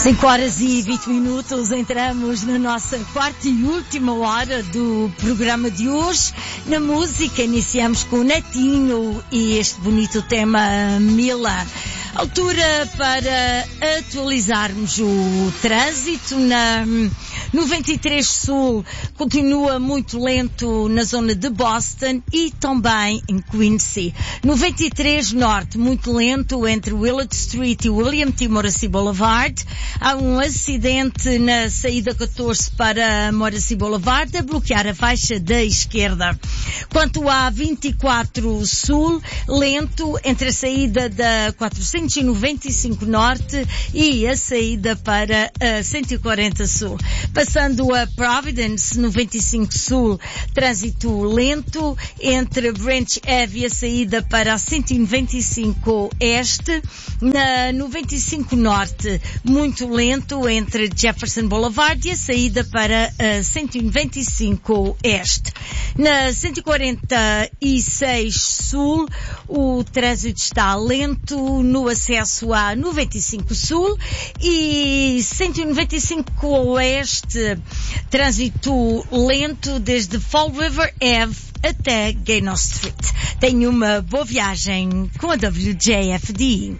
5h20, entramos na nossa quarta e última hora do programa de hoje. Na música iniciamos com o Netinho e este bonito tema Mila. Altura para atualizarmos o trânsito na 93 Sul, continua muito lento na zona de Boston e também em Quincy. 93 Norte, muito lento entre Willard Street e William T. Morrissey Boulevard. Há um acidente na saída 14 para Morrissey Boulevard, a bloquear a faixa da esquerda. Quanto à 24 Sul, lento entre a saída da 495 Norte e a saída para a 140 Sul. Passando a Providence, 95 Sul, trânsito lento entre Branch Ave e a saída para a 195 Este. Na 95 Norte, muito lento entre Jefferson Boulevard e a saída para a 195 Este. Na 146 Sul, o trânsito está lento no acesso à 95 Sul e 195 Oeste, trânsito lento desde Fall River Ave até Gaynor Street. Tenha uma boa viagem com a WJFD.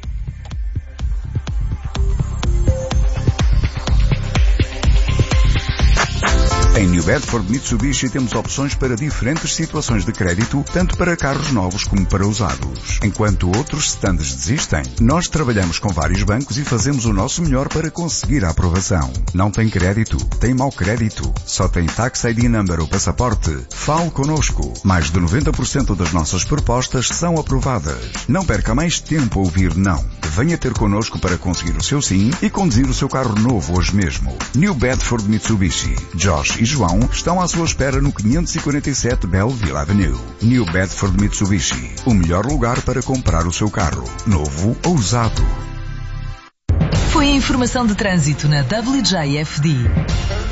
Em New Bedford Mitsubishi temos opções para diferentes situações de crédito, tanto para carros novos como para usados. Enquanto outros stands desistem, nós trabalhamos com vários bancos e fazemos o nosso melhor para conseguir a aprovação. Não tem crédito? Tem mau crédito? Só tem Tax ID Number ou passaporte? Fale connosco. Mais de 90% das nossas propostas são aprovadas. Não perca mais tempo a ouvir não. Venha ter connosco para conseguir o seu sim e conduzir o seu carro novo hoje mesmo. New Bedford Mitsubishi. Josh e João estão à sua espera no 547 Belleville Avenue. New Bedford Mitsubishi, o melhor lugar para comprar o seu carro, novo ou usado. Foi a informação de trânsito na WJFD.